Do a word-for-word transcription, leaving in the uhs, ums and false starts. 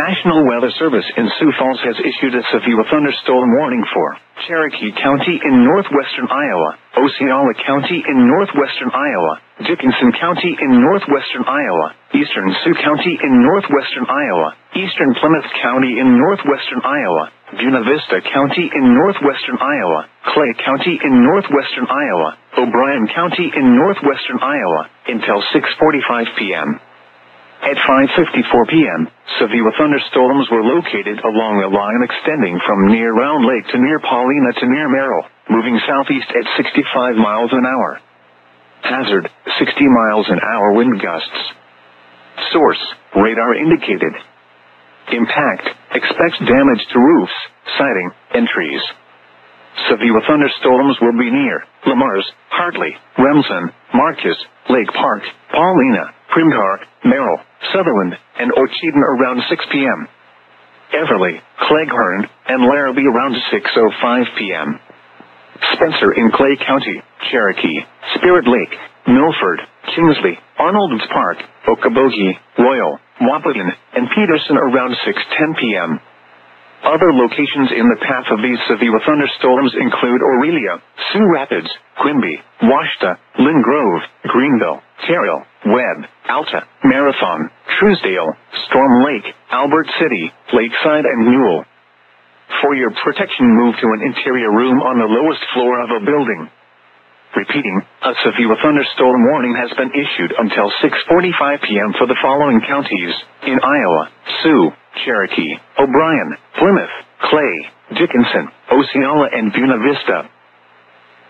National Weather Service in Sioux Falls has issued a severe thunderstorm warning for Cherokee County in northwestern Iowa, Osceola County in northwestern Iowa, Dickinson County in northwestern Iowa, eastern Sioux County in northwestern Iowa, eastern Plymouth County in northwestern Iowa, Buena Vista County in northwestern Iowa, Clay County in northwestern Iowa, O'Brien County in northwestern Iowa, until six forty-five p.m. At five fifty-four p.m., severe thunderstorms were located along a line extending from near Round Lake to near Paulina to near Merrill, moving southeast at sixty-five miles an hour. Hazard, sixty miles an hour wind gusts. Source, radar indicated. Impact, expects damage to roofs, siding, and trees. Severe thunderstorms will be near Lamars, Hartley, Remsen, Marcus, Lake Park, Paulina, Primgar, Merrill, Sutherland, and Orchidon around six p.m. Everly, Cleghorn, and Larrabee around six oh five p.m. Spencer in Clay County, Cherokee, Spirit Lake, Milford, Kingsley, Arnold's Park, Okoboji, Royal, Wahpeton, and Peterson around six ten p.m. Other locations in the path of these severe thunderstorms include Aurelia, Sioux Rapids, Quimby, Washta, Lynn Grove, Greenville, Terrell, Webb, Alta, Marathon, Truesdale, Storm Lake, Albert City, Lakeside, and Newell. For your protection, move to an interior room on the lowest floor of a building. Repeating, a severe thunderstorm warning has been issued until six forty-five p.m. for the following counties in Iowa: Sioux, Cherokee, O'Brien, Plymouth, Clay, Dickinson, Osceola, and Buena Vista.